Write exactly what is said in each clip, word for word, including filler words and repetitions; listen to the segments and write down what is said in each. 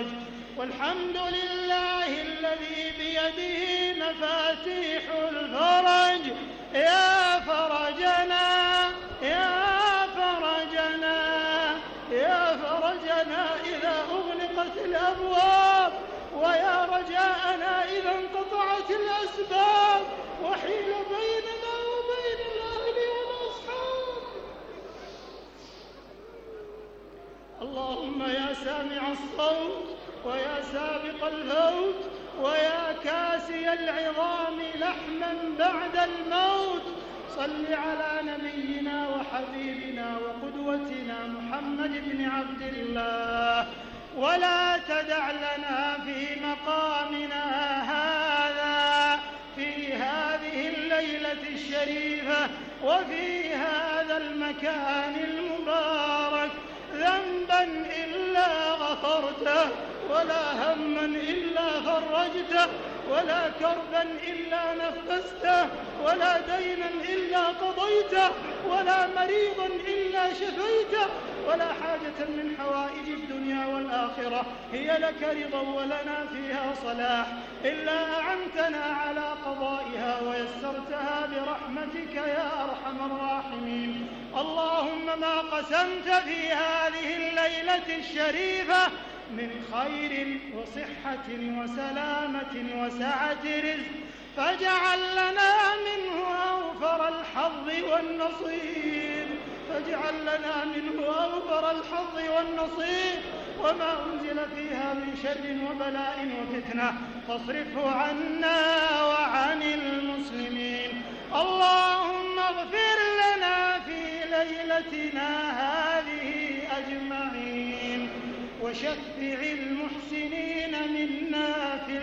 فرج. والحمد لله الذي بيده مفاتيح الفرج. يا فرجنا يا فرجنا يا فرجنا إذا أغلقت الأبواب، ويا رجاءنا إذا انقطعت الأسباب وحيل بيننا وبين الأهل والأصحاب. اللهم يا سامع الصوت ويا سابق الفوت ويا كاسي العظام لحما بعد الموت، صل على نبينا وحبيبنا وقدوتنا محمد بن عبد الله، ولا تدع لنا في مقامنا هذا في هذه الليلة الشريفة وفي هذا المكان المبارك ذنبا إلا غفرته، ولا هما إلا فرجته، ولا كربا إلا نفسته، ولا دينا إلا قضيته، ولا مريضا إلا شفيته، ولا حاجة من حوائج الدنيا والآخرة هي لك رضا ولنا فيها صلاح إلا أعنتنا على قضائها ويسرتها برحمتك يا أرحم الراحمين. اللهم ما قسمت في هذه الليلة الشريفة من خير وصحة وسلامة وسعة رزق فاجعل لنا منه أوفر الحظ والنصيب، فاجعل لنا منه أوفر الحظ والنصيب، وما أنزل فيها من شر وبلاء وفتنة فاصرفه عنا وعن المسلمين. اللهم اغفر لنا في ليلتنا هذه أجمعين، وشفع المحسنين منا في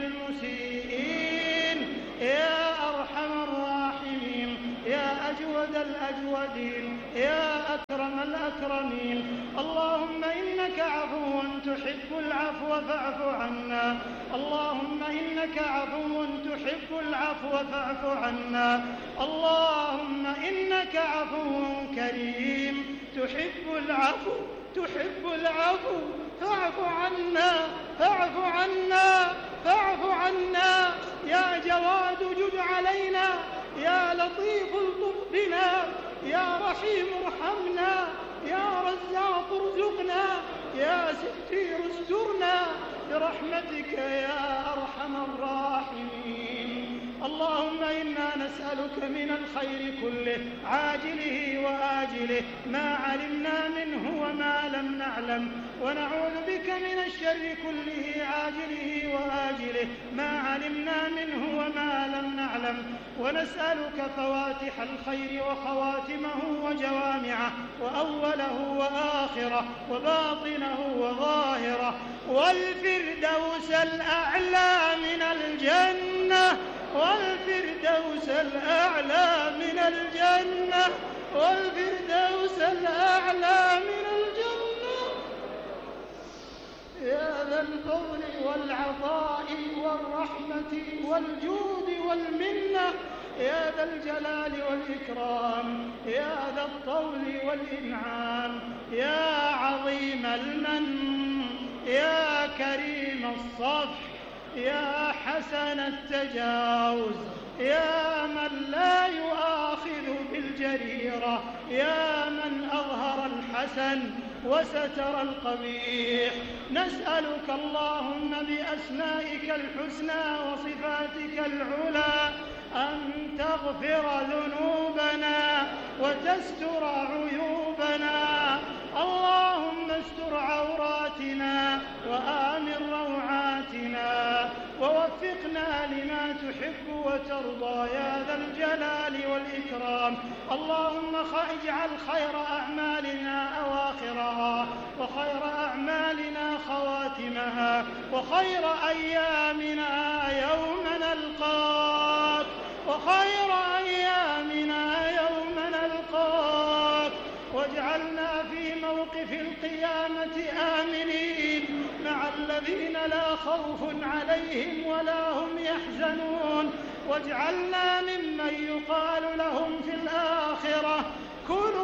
المسيئين يا أرحم الراحمين، يا أجود الأجودين، يا أكرم الأكرمين. اللهم إنك عفو تحب العفو فاعف عنا، اللهم إنك عفو تحب العفو فاعف عنا، اللهم إنك عفو كريم تحب العفو تحب العفو فاعف عنا فاعف عنا فاعف عنا. يا جواد جد علينا، يا لطيف الطف بنا، يا رحيم ارحمنا، يا رزاق ارزقنا، يا ستير استرنا برحمتك يا أرحم الراحمين. اللهم إنا نسألك من الخير كله عاجله وآجله ما علمنا منه وما لم نعلم، ونعوذ بك من الشر كله عاجله وآجله ما علمنا منه وما لم نعلم، ونسألك فواتح الخير وخواتمه وجوامعه وأوله وآخره وباطنه وظاهره، والفردوس الأعلى من الجنة والفردوس الأعلى من الجنة والفردوس الأعلى من الجنة. يا ذا الفضل والعطاء والرحمة والجود والمنة، يا ذا الجلال والإكرام، يا ذا الطول والإنعام، يا عظيم المن، يا كريم الصفح، يا حسن التجاوز، يا من لا يؤاخذ بالجريرة، يا من أظهر الحسن وستر القبيح. نسألك اللهم بأسمائك الحسنى وصفاتك العلى أن تغفر ذنوبنا وتستر عيوبنا. اللهم استر عوراتنا وآمن روعاتنا ووفقنا لما تحب وترضى يا ذا الجلال والإكرام. اللهم اجعل خير أعمالنا أواخرها وخير أعمالنا خواتمها وخير أيامنا يوم نلقاك وخير أيامنا يوم نلقاك، واجعلنا في موقف القيامة آمنين مع الذين لا خوف عليهم ولا هم يحزنون، واجعلنا ممن يقال لهم في الآخرة كلوا